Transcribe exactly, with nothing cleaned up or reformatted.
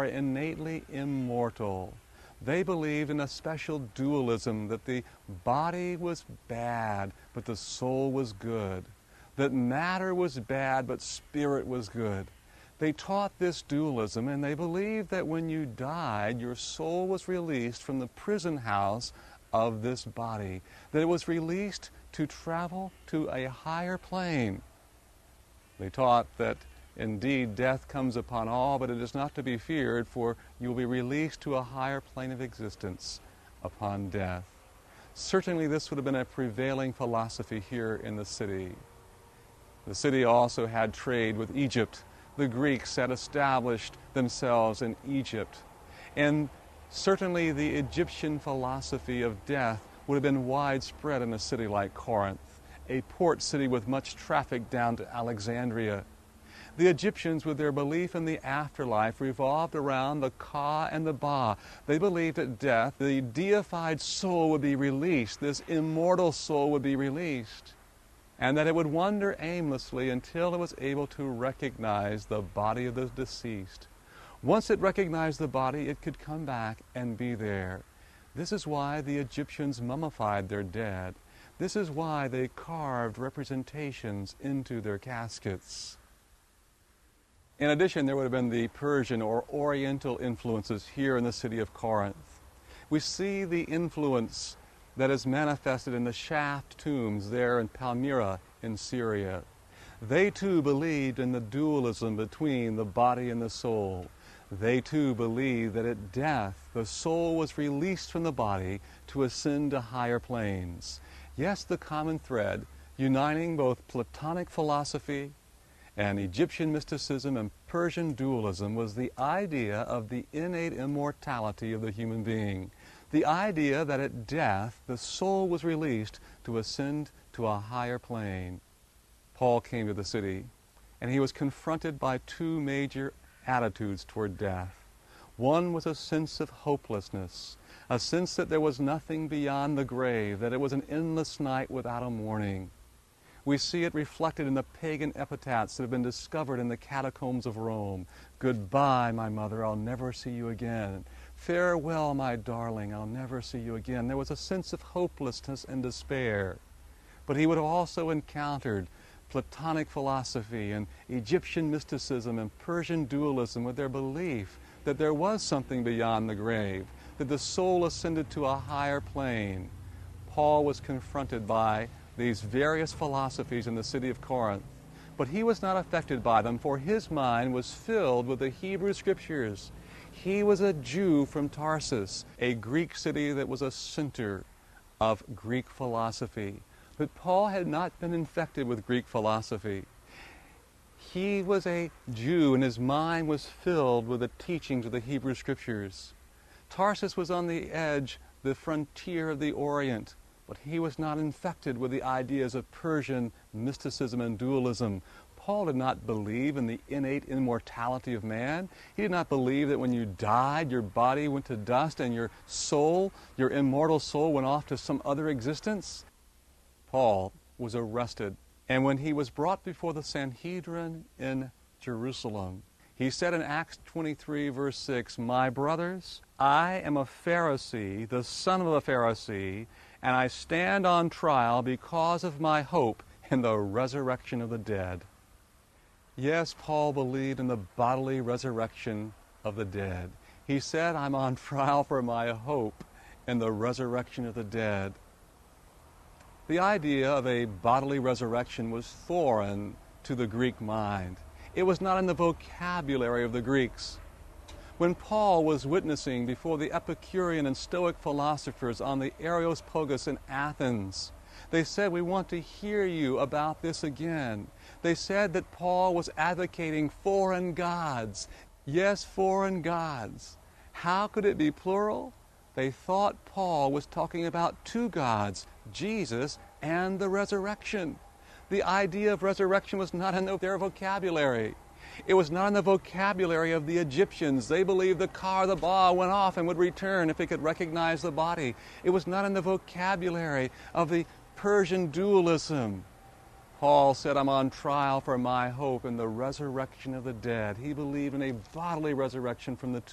are innately immortal. They believed in a special dualism, that the body was bad, but the soul was good. That matter was bad, but spirit was good. They taught this dualism, and they believed that when you died, your soul was released from the prison house of this body, that it was released to travel to a higher plane. They taught that indeed death comes upon all, but it is not to be feared, for you will be released to a higher plane of existence upon death. Certainly this would have been a prevailing philosophy here in the city. The city also had trade with Egypt. The Greeks had established themselves in Egypt. And certainly the Egyptian philosophy of death would have been widespread in a city like Corinth, a port city with much traffic down to Alexandria. The Egyptians, with their belief in the afterlife, revolved around the Ka and the Ba. They believed at death the deified soul would be released, this immortal soul would be released, and that it would wander aimlessly until it was able to recognize the body of the deceased. Once it recognized the body, it could come back and be there. This is why the Egyptians mummified their dead. This is why they carved representations into their caskets. In addition, there would have been the Persian or Oriental influences here in the city of Corinth. We see the influence that is manifested in the shaft tombs there in Palmyra in Syria. They too believed in the dualism between the body and the soul. They too believed that at death the soul was released from the body to ascend to higher planes. Yes, the common thread uniting both Platonic philosophy and Egyptian mysticism and Persian dualism was the idea of the innate immortality of the human being. The idea that at death the soul was released to ascend to a higher plane. Paul came to the city, and he was confronted by two major attitudes toward death. One was a sense of hopelessness, a sense that there was nothing beyond the grave, that it was an endless night without a morning. We see it reflected in the pagan epitaphs that have been discovered in the catacombs of Rome. Goodbye, my mother, I'll never see you again. Farewell, my darling, I'll never see you again. There was a sense of hopelessness and despair. But he would have also encountered Platonic philosophy and Egyptian mysticism and Persian dualism with their belief that there was something beyond the grave, that the soul ascended to a higher plane. Paul was confronted by these various philosophies in the city of Corinth, but he was not affected by them, for his mind was filled with the Hebrew Scriptures. He was a Jew from Tarsus, a Greek city that was a center of Greek philosophy. But Paul had not been infected with Greek philosophy. He was a Jew, and his mind was filled with the teachings of the Hebrew Scriptures. Tarsus was on the edge, the frontier of the Orient, but he was not infected with the ideas of Persian mysticism and dualism. Paul did not believe in the innate immortality of man. He did not believe that when you died, your body went to dust and your soul, your immortal soul, went off to some other existence. Paul was arrested, and when he was brought before the Sanhedrin in Jerusalem, he said in Acts twenty-three, verse six, "My brothers, I am a Pharisee, the son of a Pharisee, and I stand on trial because of my hope in the resurrection of the dead." Yes, Paul believed in the bodily resurrection of the dead. He said, "I'm on trial for my hope in the resurrection of the dead." The idea of a bodily resurrection was foreign to the Greek mind. It was not in the vocabulary of the Greeks. When Paul was witnessing before the Epicurean and Stoic philosophers on the Areopagus in Athens, they said, "We want to hear you about this again." They said that Paul was advocating foreign gods. Yes, foreign gods. How could it be plural? They thought Paul was talking about two gods, Jesus and the resurrection. The idea of resurrection was not in their vocabulary. It was not in the vocabulary of the Egyptians. They believed the Ka, the Ba, went off and would return if it could recognize the body. It was not in the vocabulary of the Persian dualism. Paul said, "I'm on trial for my hope in the resurrection of the dead." He believed in a bodily resurrection from the